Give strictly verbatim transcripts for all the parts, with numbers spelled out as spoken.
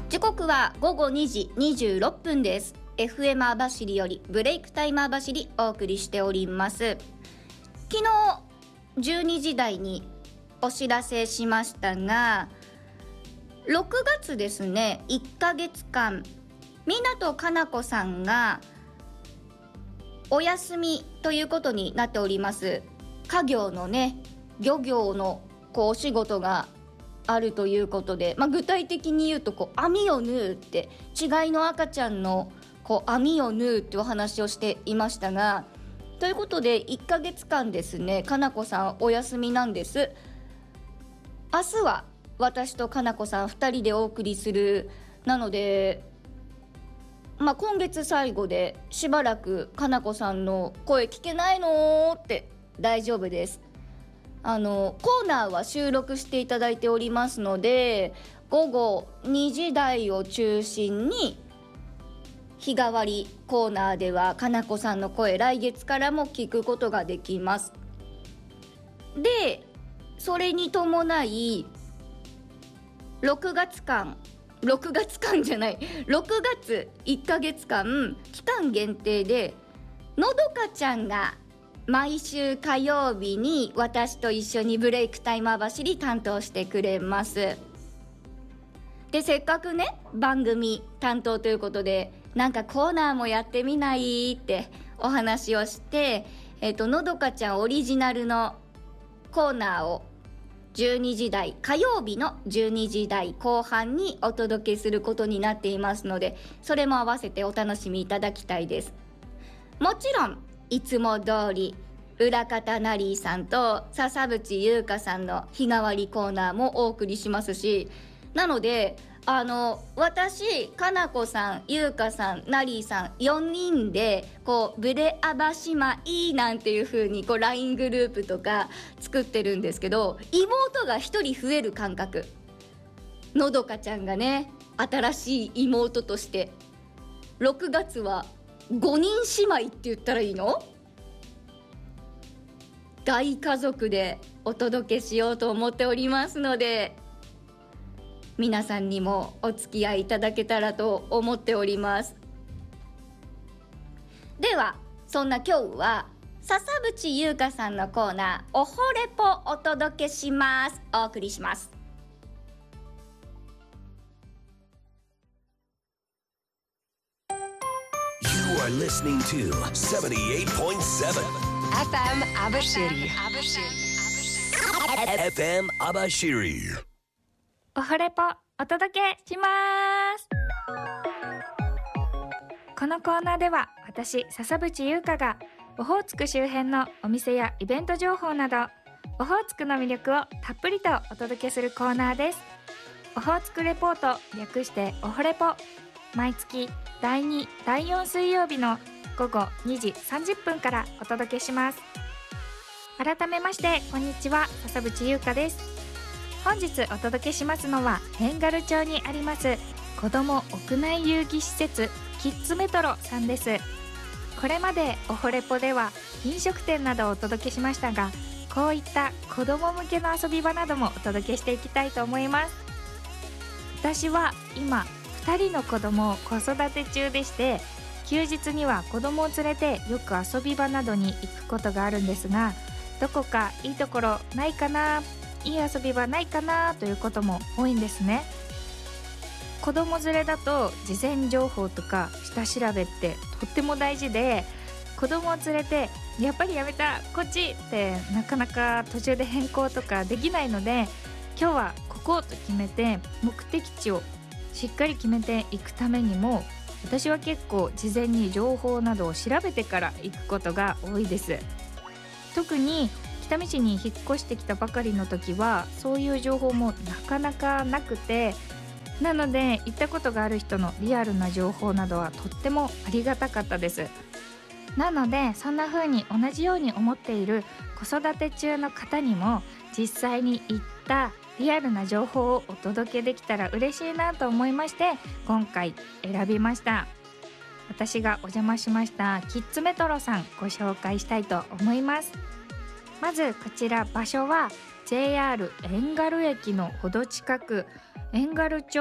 時刻はごごにじにじゅうろっぷんです。 エフエム 網走よりブレイクタイム網走お送りしております。昨日じゅうにじ台にお知らせしましたが、ろくがつですね、いっかげつかん湊かな子さんがお休みということになっております。家業のね、漁業のこうお仕事があるということで、まあ、具体的に言うとこう網を縫うって違いの赤ちゃんのこう網を縫うってお話をしていましたが、ということでいっかげつかんですね、かなこさんお休みなんです。明日は私とかなこさんふたりでお送りする。なので、まあ、今月最後でしばらくかなこさんの声聞けないのって大丈夫です。あのコーナーは収録していただいておりますので、ごごにじ台を中心に日替わりコーナーではかなこさんの声来月からも聞くことができます。でそれに伴いろくがつかんろくがつかんじゃないろくがついっかげつかん期間限定でのどかちゃんが毎週火曜日に私と一緒にブレイクタイム網走担当してくれます。でせっかくね番組担当ということで、なんかコーナーもやってみないってお話をして、えっとのどかちゃんオリジナルのコーナーをじゅうにじ台火曜日のじゅうにじ台後半にお届けすることになっていますので、それも合わせてお楽しみいただきたいです。もちろんいつも通り裏方ナリーさんと笹渕優香さんの日替わりコーナーもお送りしますし、なのであの私、かなこさん、優香さん、ナリーさんよにんでこうブレアバ姉妹なんていう風にこう ライン グループとか作ってるんですけど、妹がひとり増える感覚。のどかちゃんがね、新しい妹としてろくがつはごにん姉妹って言ったらいいの？大家族でお届けしようと思っておりますので、皆さんにもお付き合いいただけたらと思っております。ではそんな今日は笹渕優香さんのコーナーおほれぽお届けします。お送りします。 You are listening to セブンティエイトポイントセブンエフエム 網走エフエム 網走。 おほれぽお届けします。このコーナーでは私笹渕優香がオホーツク周辺のお店やイベント情報などオホーツクの魅力をたっぷりとお届けするコーナーです。オホーツクレポート、略しておほれぽ、毎月だいに、だいよん水曜日のごごにじさんじゅっぷんからお届けします。改めましてこんにちは、笹渕優香です。本日お届けしますのは遠軽町にあります子ども屋内遊戯施設キッズメトロさんです。これまでおほれぽでは飲食店などをお届けしましたが、こういった子ども向けの遊び場などもお届けしていきたいと思います。私は今ふたりの子どもを子育て中でして、休日には子どもを連れてよく遊び場などに行くことがあるんですが、どこかいいところないかな、いい遊び場ないかなということも多いんですね。子供連れだと事前情報とか下調べってとっても大事で、子供を連れてやっぱりやめたこっちってなかなか途中で変更とかできないので、今日はここと決めて目的地をしっかり決めていくためにも、私は結構事前に情報などを調べてから行くことが多いです。特に北見市に引っ越してきたばかりの時はそういう情報もなかなかなくて、なので行ったことがある人のリアルな情報などはとってもありがたかったです。なのでそんな風に同じように思っている子育て中の方にも実際に行ったリアルな情報をお届けできたら嬉しいなと思いまして、今回選びました。私がお邪魔しましたキッズメトロさんご紹介したいと思います。まずこちら場所は ジェイアール 遠軽駅のほど近く、遠軽町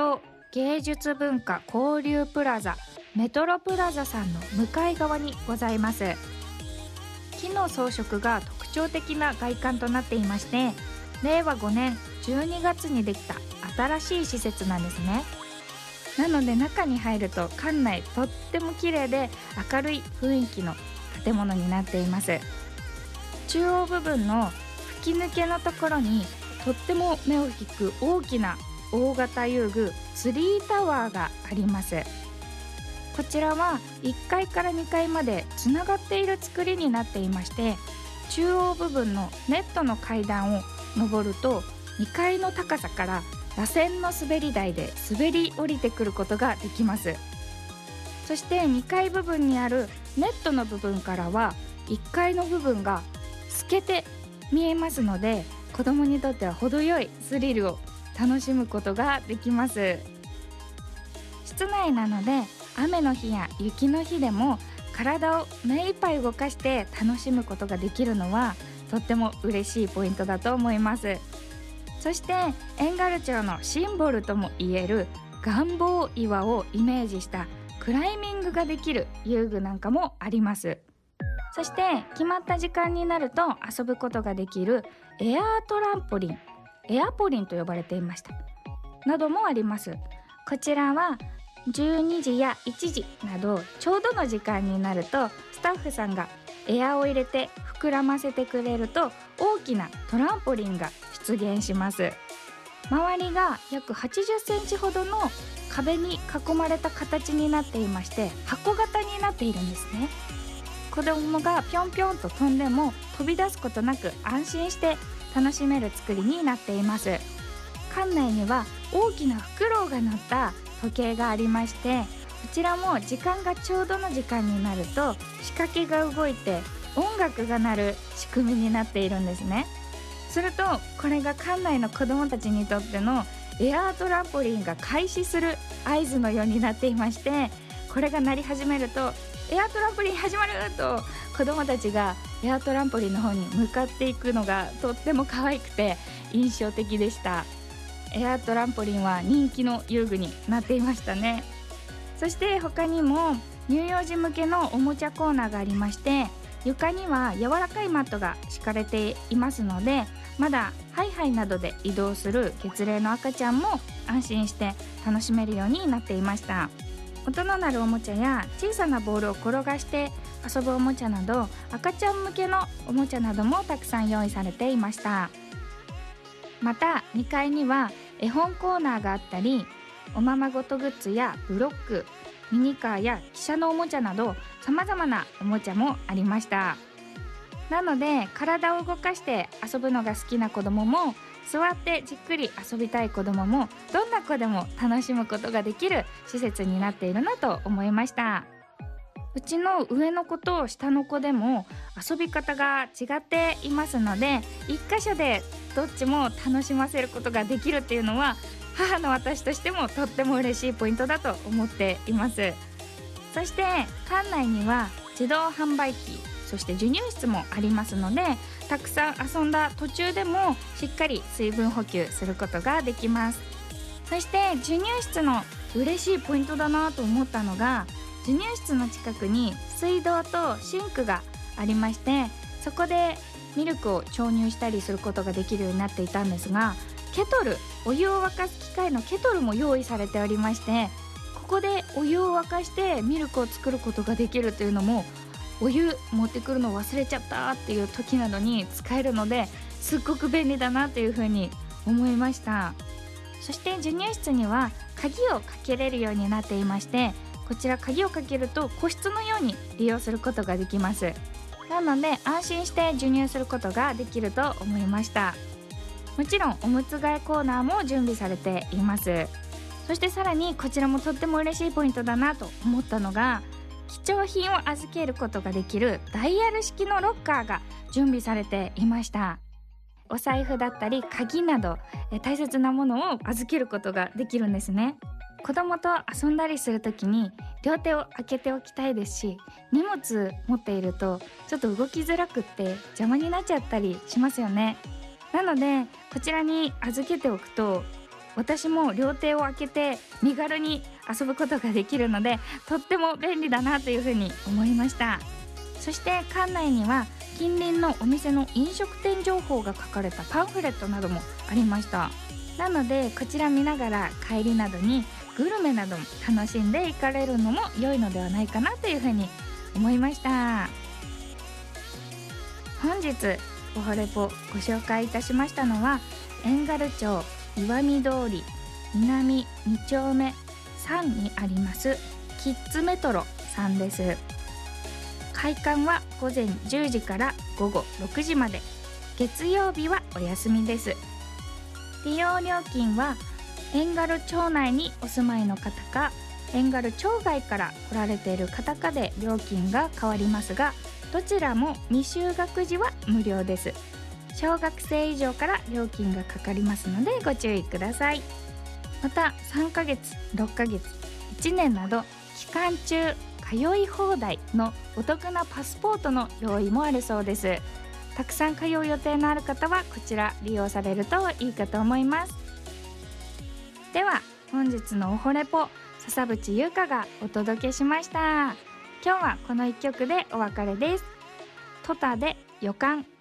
芸術文化交流プラザメトロプラザさんの向かい側にございます。木の装飾が特徴的な外観となっていまして、れいわごねんじゅうにがつにできた新しい施設なんですね。なので中に入ると館内とっても綺麗で明るい雰囲気の建物になっています。中央部分の吹き抜けのところにとっても目を引く大きな大型遊具ツリータワーがあります。こちらはいっかいからにかいまでつながっている作りになっていまして、中央部分のネットの階段を上るとにかいの高さから螺旋の滑り台で滑り降りてくることができます。そしてにかい部分にあるネットの部分からはいっかいの部分が透けて見えますので、子供にとっては程よいスリルを楽しむことができます。室内なので雨の日や雪の日でも体を目いっぱい動かして楽しむことができるのはとっても嬉しいポイントだと思います。そして遠軽町のシンボルともいえる願望岩をイメージしたクライミングができる遊具なんかもあります。そして決まった時間になると遊ぶことができるエアートランポリン、エアポリンと呼ばれていましたなどもあります。こちらはじゅうにじやいちじなどちょうどの時間になるとスタッフさんがエアを入れて膨らませてくれると大きなトランポリンが出現します。周りが約はちじゅっセンチほどの壁に囲まれた形になっていまして、箱型になっているんですね。子供がぴょんぴょんと飛んでも飛び出すことなく安心して楽しめる作りになっています。館内には大きなフクロウが乗った時計がありまして、こちらも時間がちょうどの時間になると仕掛けが動いて音楽が鳴る仕組みになっているんですね。するとこれが館内の子どもたちにとってのエアートランポリンが開始する合図のようになっていまして、これが鳴り始めるとエアートランポリン始まると子どもたちがエアートランポリンの方に向かっていくのがとっても可愛くて印象的でした。エアートランポリンは人気の遊具になっていましたね。そして他にも乳幼児向けのおもちゃコーナーがありまして、床には柔らかいマットが敷かれていますので、まだハイハイなどで移動する月齢の赤ちゃんも安心して楽しめるようになっていました。音の鳴るおもちゃや小さなボールを転がして遊ぶおもちゃなど、赤ちゃん向けのおもちゃなどもたくさん用意されていました。またにかいには絵本コーナーがあったり、おままごとグッズやブロック、ミニカーや汽車のおもちゃなどさまざまなおもちゃもありました。なので体を動かして遊ぶのが好きな子どもも、座ってじっくり遊びたい子どもも、どんな子でも楽しむことができる施設になっているなと思いました。うちの上の子と下の子でも遊び方が違っていますので、一箇所でどっちも楽しませることができるっていうのは母の私としてもとっても嬉しいポイントだと思っています。そして館内には自動販売機、そして授乳室もありますので、たくさん遊んだ途中でもしっかり水分補給することができます。そして授乳室の嬉しいポイントだなと思ったのが、授乳室の近くに水道とシンクがありまして、そこでミルクを調乳したりすることができるようになっていたんですが、ケトル、お湯を沸かす機械のケトルも用意されておりまして、ここでお湯を沸かしてミルクを作ることができるというのも、お湯持ってくるの忘れちゃったっていう時などに使えるので、すっごく便利だなというふうに思いました。そして授乳室には鍵をかけれるようになっていまして、こちら鍵をかけると個室のように利用することができます。なので安心して授乳することができると思いました。もちろんおむつ替えコーナーも準備されています。そしてさらにこちらもとっても嬉しいポイントだなと思ったのが、貴重品を預けることができるダイヤル式のロッカーが準備されていました。お財布だったり鍵など大切なものを預けることができるんですね。子供と遊んだりするときに両手を開けておきたいですし、荷物持っているとちょっと動きづらくって邪魔になっちゃったりしますよね。なのでこちらに預けておくと私も両手を開けて身軽に遊ぶことができるので、とっても便利だなというふうに思いました。そして館内には近隣のお店の飲食店情報が書かれたパンフレットなどもありました。なのでこちら見ながら帰りなどにグルメなども楽しんで行かれるのも良いのではないかなというふうに思いました。本日おほれぽご紹介いたしましたのは、遠軽町岩見通り南に丁目さんにありますキッズメトロさんです。開館は午前じゅうじから午後ろくじまで、月曜日はお休みです。利用料金は遠軽町内にお住まいの方か遠軽町外から来られている方かで料金が変わりますが、どちらも未就学時は無料です。小学生以上から料金がかかりますのでご注意ください。またさんかげつ、ろっかげつ、いちねんなど期間中通い放題のお得なパスポートの用意もあるそうです。たくさん通う予定のある方はこちら利用されるといいかと思います。では本日のおほれぽ、笹渕優香がお届けしました。今日はこのいっきょくでお別れです。トタで予感。